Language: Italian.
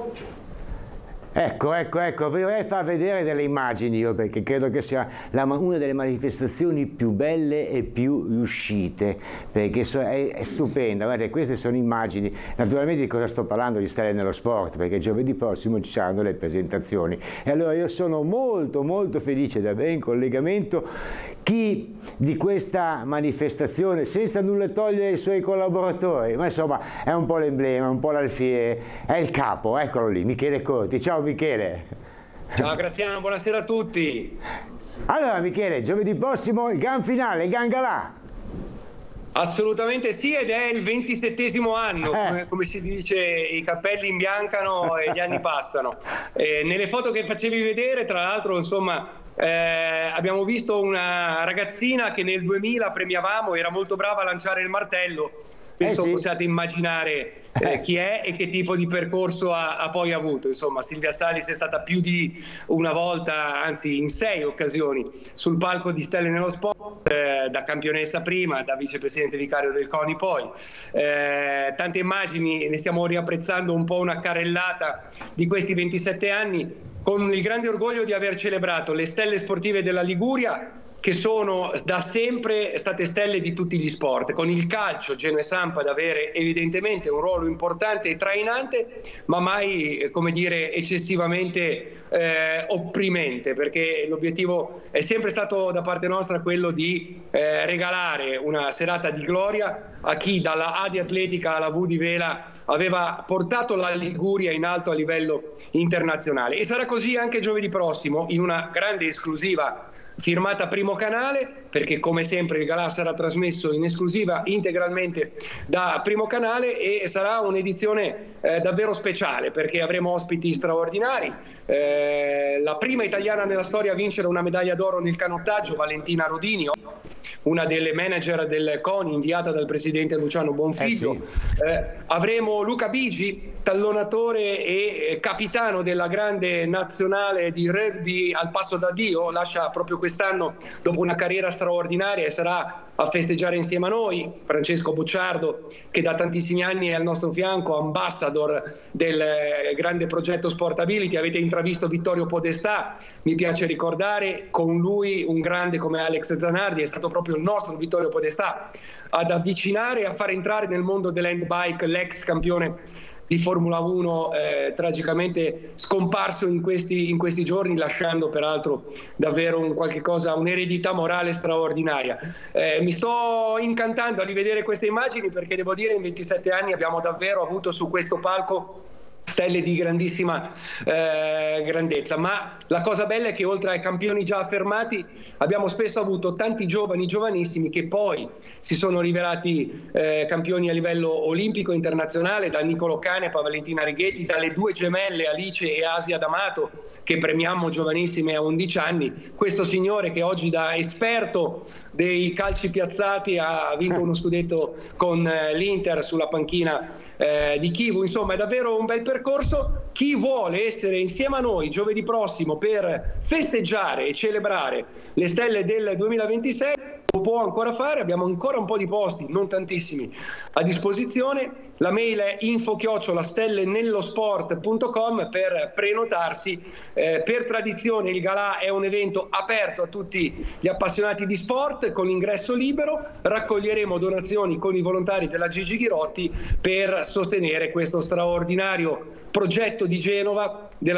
Ecco, vorrei far vedere delle immagini io, perché credo che sia una delle manifestazioni più belle e più riuscite, perché è stupenda. Guardate, queste sono immagini, naturalmente di cosa sto parlando? Di Stelle nello Sport, perché giovedì prossimo ci saranno le presentazioni, e allora io sono molto molto felice di avere in collegamento chi di questa manifestazione, senza nulla togliere ai suoi collaboratori, ma insomma è un po' l'emblema, un po' l'alfiere, è il capo, eccolo lì, Michele Corti. Ciao Michele. Ciao Graziano, buonasera a tutti. Allora Michele, giovedì prossimo il gran finale, il gran galà. Assolutamente sì, ed è il 27° anno, come si dice, i cappelli imbiancano e gli anni passano. Nelle foto che facevi vedere, tra l'altro, insomma, abbiamo visto una ragazzina che nel 2000 premiavamo, era molto brava a lanciare il martello. Penso possiate immaginare chi è e che tipo di percorso ha poi avuto. Insomma, Silvia Salis è stata più di una volta, anzi in 6 occasioni, sul palco di Stelle nello Sport, da campionessa prima, da vicepresidente vicario del CONI poi. Tante immagini, ne stiamo riapprezzando un po' una carrellata di questi 27 anni, con il grande orgoglio di aver celebrato le stelle sportive della Liguria, che sono da sempre state stelle di tutti gli sport, con il calcio Genoa e Samp ad avere evidentemente un ruolo importante e trainante, ma mai, come dire, eccessivamente opprimente, perché l'obiettivo è sempre stato da parte nostra quello di regalare una serata di gloria a chi dalla A di atletica alla V di vela aveva portato la Liguria in alto a livello internazionale, e sarà così anche giovedì prossimo in una grande esclusiva firmata Primo Canale, perché come sempre il galà sarà trasmesso in esclusiva integralmente da Primo Canale, e sarà un'edizione davvero speciale, perché avremo ospiti straordinari. La prima italiana nella storia a vincere una medaglia d'oro nel canottaggio, Valentina Rodini, una delle manager del CONI inviata dal presidente Luciano Bonfiglio. Avremo Luca Bigi, tallonatore e capitano della grande nazionale di rugby al passo da Dio, lascia proprio quest'anno dopo una carriera straordinaria e sarà a festeggiare insieme a noi. Francesco Bucciardo, che da tantissimi anni è al nostro fianco, ambassador del grande progetto Sportability. Avete intravisto Vittorio Podestà, mi piace ricordare con lui un grande come Alex Zanardi, è stato proprio il nostro Vittorio Podestà ad avvicinare e a far entrare nel mondo dell'handbike l'ex campione di Formula 1, tragicamente scomparso in questi giorni, lasciando peraltro davvero un'eredità morale straordinaria. Mi sto incantando a rivedere queste immagini, perché devo dire in 27 anni abbiamo davvero avuto su questo palco stelle di grandissima grandezza, ma la cosa bella è che oltre ai campioni già affermati abbiamo spesso avuto tanti giovani, giovanissimi, che poi si sono rivelati campioni a livello olimpico e internazionale, da Nicolo Canepa a Valentina Righetti, dalle due gemelle Alice e Asia D'Amato, che premiamo giovanissime a 11 anni. Questo signore che oggi da esperto dei calci piazzati ha vinto uno scudetto con l'Inter sulla panchina di Chivu. Insomma, è davvero un bel percorso. Chi vuole essere insieme a noi giovedì prossimo per festeggiare e celebrare le stelle del 2026 lo può ancora fare, abbiamo ancora un po' di posti, non tantissimi, a disposizione. La mail è info@stellenellosport.com per prenotarsi. Per tradizione il galà è un evento aperto a tutti gli appassionati di sport, con ingresso libero. Raccoglieremo donazioni con i volontari della Gigi Ghirotti per sostenere questo straordinario progetto di Genova